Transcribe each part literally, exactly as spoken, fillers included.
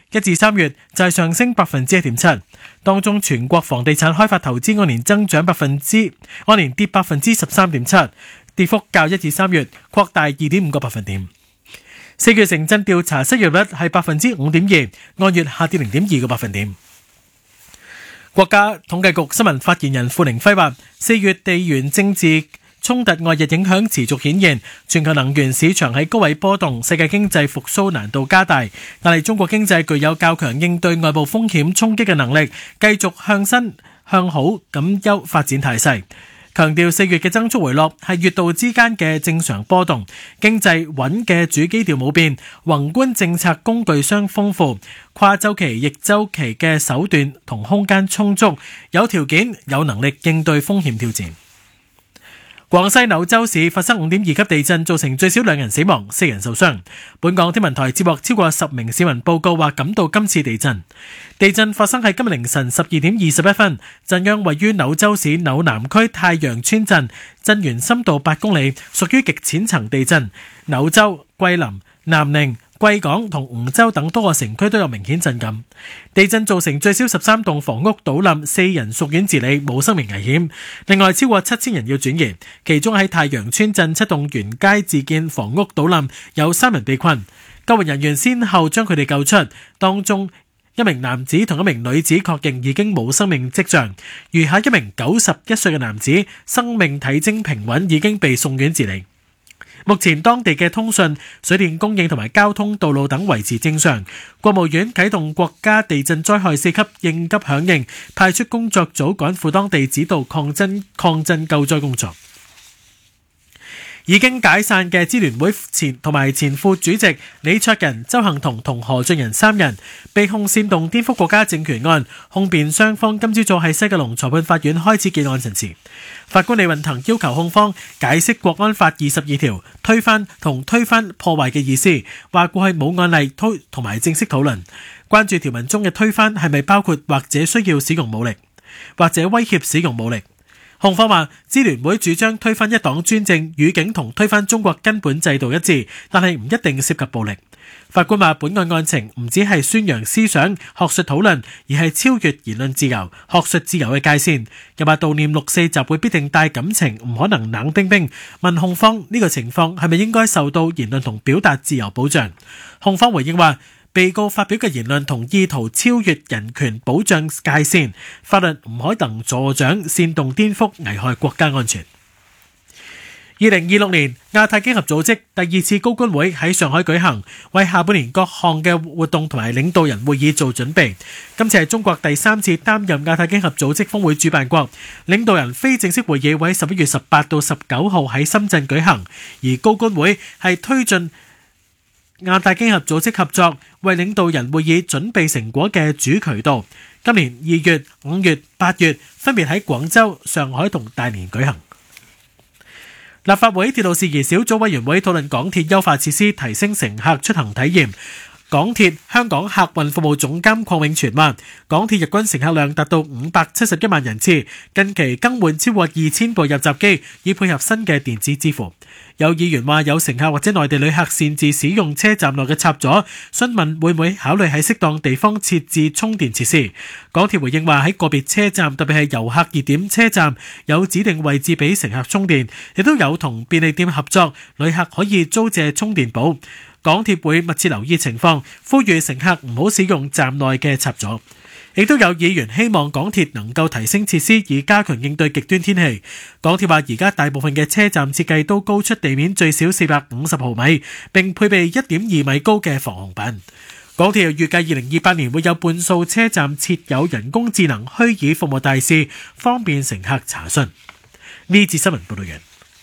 一至三月就係上升百分之一點七。當中全國房地產開發投資按年增長百分之按年跌百分之十三點七，跌幅較一至三月擴大二點五個百分點。四月城鎮調查失業率係百分之五點二，按月下跌零點二個百分點。國家統計局新聞發言人傅凌輝話：四月地緣政治衝突外溢影響持續顯現，全球能源市場喺高位波動，世界經濟復甦難度加大。但係中國經濟具有較強應對外部風險衝擊嘅能力，繼續向新向好咁優發展態勢。強調四月嘅增速回落係月度之間嘅正常波動，經濟穩嘅主基調冇變，宏觀政策工具箱豐富，跨週期、逆週期嘅手段同空間充足，有條件有能力應對風險挑戰。廣西柳州市發生五點二級地震，造成最少兩人死亡，四人受傷。本港天文台接獲超過十名市民報告話感到今次地震。地震發生喺今日凌晨十二點二十一分，震央位於柳州市柳南區太陽村鎮，震源深度八公里，屬於極淺層地震。柳州、桂林、南寧、貴港同梧州等多個城區都有明顯震感。地震造成最少十三棟房屋倒冧，四人送院治理，冇生命危險。另外超過七千人要轉移，其中喺太陽村鎮七棟原街自建房屋倒冧，有三人被困。救援人員先後將佢哋救出，當中一名男子同一名女子確認已經冇生命跡象，餘下一名九十一歲嘅男子生命體徵平穩，已經被送院治理。目前當地嘅通訊、水電供應同埋交通道路等維持正常。國務院啟動國家地震災害四級應急響應，派出工作組趕赴當地指導抗震抗震救災工作。已經解散嘅支聯會前同埋前副主席李卓人、鄒幸彤同何俊仁三人被控煽動顛覆國家政權案，控辯雙方今朝早喺西九龍裁判法院開始結案陳詞。法官李運騰要求控方解釋國安法二十二條推翻同推翻破壞嘅意思，話過去冇案例推同埋正式討論，關注條文中嘅推翻係咪包括或者需要使用武力，或者威脅使用武力。控方話，支聯會主張推翻一黨專政，語境同推翻中國根本制度一致，但係唔一定涉及暴力。法官話，本案案情唔只係宣揚思想、學術討論，而係超越言論自由、學術自由嘅界線。又話悼念六四集會必定帶感情，唔可能冷冰冰。問控方呢個情況係咪應該受到言論同表達自由保障？控方回應話，被告發表嘅言論同意圖超越人權保障界線，法律唔可能助長煽動顛覆，危害國家安全。二零二六年亞太經合組織第二次高官會喺上海舉行，為下半年各項嘅活動同埋領導人會議做準備。今次係中國第三次擔任亞太經合組織峰會主辦國，領導人非正式會議會喺十一月十八到十九號喺深圳舉行，而高官會係推進亞太經合組織合作為領導人會議準備成果嘅主渠道。今年二月、五月、八月分別喺廣州、上海同大連舉行。立法會鐵路事宜小組委員會討論港鐵優化設施，提升乘客出行體驗。港鐵香港客運服務總監鄺永全話，港鐵日均乘客量達到五百七十一萬人次，近期更換超過二千部入閘機，以配合新嘅電子支付。有議員話，有乘客或者內地旅客擅自使用車站內嘅插座，詢問會唔會考慮喺適當地方設置充電設施。港鐵回應話，喺個別車站，特別係遊客熱點車站，有指定位置俾乘客充電，亦都有同便利店合作，旅客可以租借充電寶。港鐵會密切留意情況，呼籲乘客唔好使用站內嘅插座。亦都有議員希望港鐵能夠提升設施，以加強應對極端天氣。港鐵話，而家大部分嘅車站設計都高出地面最少四百五十毫米，並配備一點二米高嘅防洪板。港鐵又預計二零二八年會有半數車站設有人工智能虛擬服務大使，方便乘客查詢。呢節新聞報道完。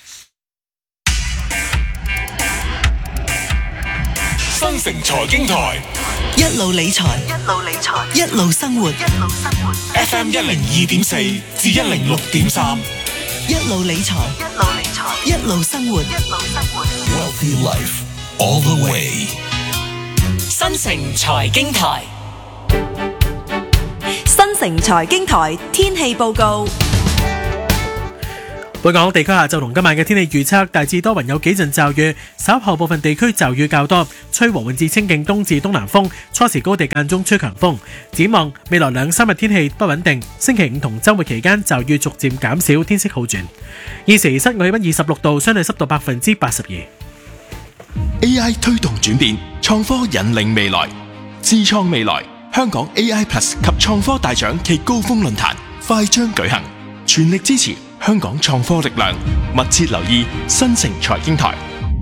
新城財經台， 一路理財，一路理財，一路生活，一路生活。 F M 一零二點四至一零六點三， 一路理財，一路理財，一路生活，一路生活。 Wealthy Life all the way。 新城財經台， 新城財經台天氣報告。 本港地區下晝同今晚嘅天氣預測大致多雲，有幾陣驟雨，稍後部分地區驟雨較多，吹和緩至清勁東至東南風，初時高地間中吹強風。展望未來兩三日天氣不穩定，星期五同週末期間驟雨逐漸減少，天色好轉。現時室外氣溫二十六度，相對濕度百分之八十二。 A I 推動轉變，創科引領未來，智創未來。香港 A I Plus 及創科大獎暨高峰論壇快將舉行，全力支持香港創科力量，密切留意新城財經台。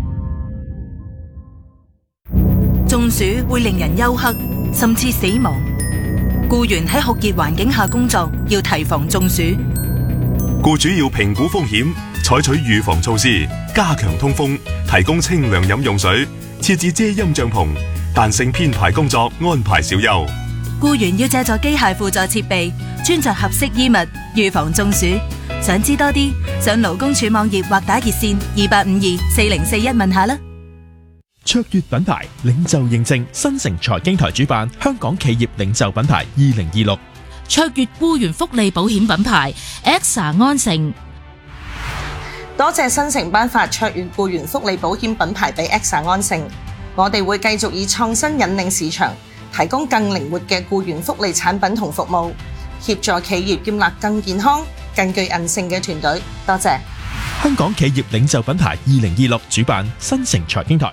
中暑會令人休克，甚至死亡。僱員喺酷熱環境下工作，要提防中暑。 僱主要評估風險，採取預防措施，加強通風，提供清涼飲用水，設置遮陰帳篷，彈性編排工作，安排小休。 僱員要借助機械輔助設備，穿着合適衣物，預防中暑。想知多啲，上勞工處網頁或打熱線二八五二四零四一問下啦。 卓越品牌領袖認證，新城財經台主辦香港企業領袖品牌二零二六。 卓越僱員福利保險品牌 E X A 安城。 多謝新城頒發卓越僱員福利保險品牌俾 E X A 安城，我哋會繼續以創新引領市場，提供更靈活嘅僱員福利產品同服務，協助企業建立更健康、更具韌性嘅團隊。多謝香港企業領袖品牌二零二六主辦新城財經台。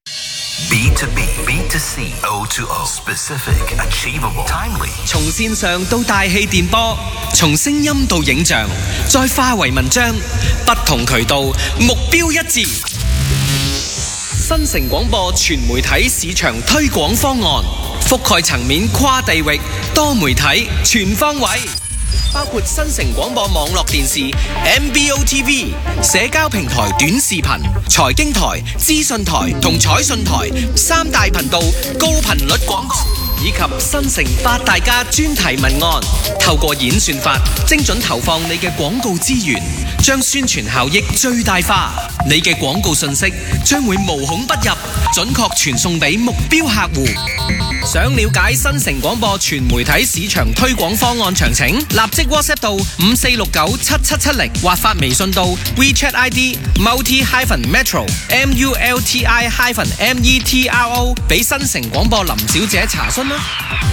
B to B, B to C, O to O, specific, achievable, timely。 從線上到大氣電波，從聲音到影像，再化為文章，不同渠道，目標一致。新城廣播全媒體市場推廣方案，覆蓋層面跨地域，多媒體全方位。包括新城廣播網絡電視 M B O T V、 社交平台短視頻、財經台、資訊台同彩訊台三大頻道高頻率廣告，以及新城八大家專題文案，透過演算法精準投放你嘅廣告資源，將宣傳效益最大化。你嘅廣告信息將會無孔不入，準確傳送俾目標客戶。想了解新城廣播全媒體市場推廣方案詳情，立即 WhatsApp 到五四六九七七七零，或發微信到 WeChat I D multi hyphen metro M U L T I hyphen M E T R O 俾新城廣播林小姐查詢啦。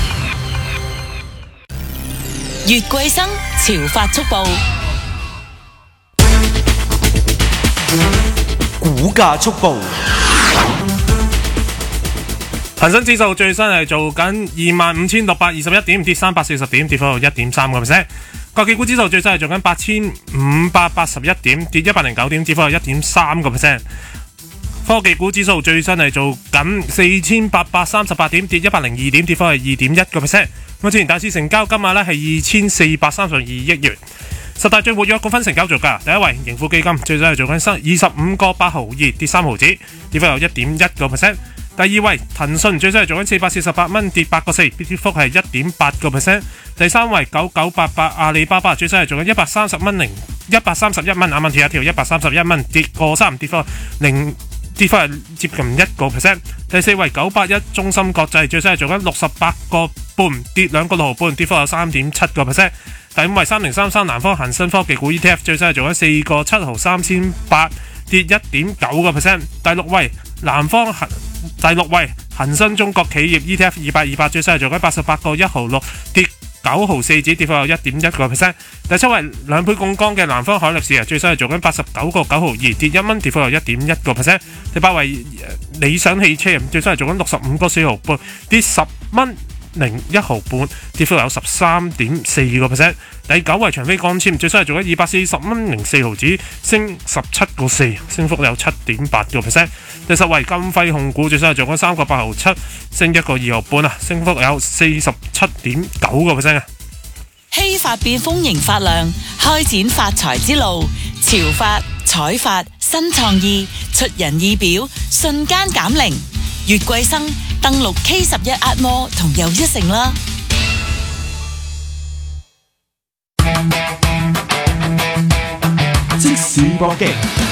月桂生潮發速報， 股價速報。 恒生指數最新係做緊二萬五千六百二十一點，跌三百四十點，跌幅有一點三個 percent。國企股指數最新係做緊八千五百八十一點，跌一百零九點，跌幅有一點三個 percent。科技股指數最新係做緊四千八百三十八點，跌一百零二點，跌幅係二點一個 percent。目前大市成交金額咧係二千四百三十二億元。十大最活躍股份成交做價，第一位盈富基金最新係做緊二十五個八毫二，跌三毫子，跌幅有一點一個 percent。第二位騰訊最新係做緊四百四十八蚊，跌八個四，跌幅係一點八個 percent。第三位九九八八阿里巴巴最新係做緊一百三十蚊零一百三十一蚊，啱啱跳一條一百三十一蚊，跌個三，跌幅零跌幅係接近一個 percent。第四位九八一中芯國際最新係做緊六十八個半，跌兩個六毫半，跌幅有三點七個 percent。第五位三零三三南方恒生科技股 E T F 最新係做緊四個七毫三千八，跌一點九個 percent。第六位南方恒第六位恒生中國企業 E T F 二百二百最新係做緊八十八個一毫六，跌九毫四子，跌幅有一點一個 percent。第七位兩倍槓桿嘅南方海力士啊，最新係做緊八十九個九毫二，跌一蚊，跌幅有一點一個 percent。第八位理想汽車最新係做緊六十五個四毫半，跌十蚊零一毫半，跌幅有十三點四個 percent。第九位長飛光纖最新係做緊二百四十蚊零四毫子，升十七個四，升幅有七點八個 percent。第十位金輝控股最新係做緊三個八毫七，升一個二毫半啊，升幅有四十七點九個 percent 啊。 希發變豐盈發亮，開展發財之路，潮發、彩發、新創意，出人意表，瞬間減齡。月桂生登錄 K 十一壓摩同又一城啦。 即時搏擊，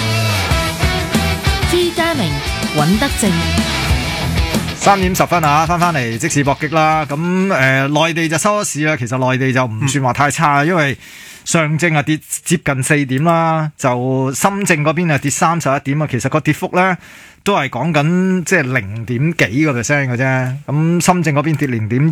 朱家明、尹德正。 三點十分啊，翻翻嚟即時搏擊啦。咁誒，內地就收咗市啦。其實內地就唔算話太差，因為上證啊跌接近四點啦，就深證嗰邊啊跌三十一點啊，其實個跌幅咧都係講緊即係零點幾個 percent 嘅啫。咁深證嗰邊跌零點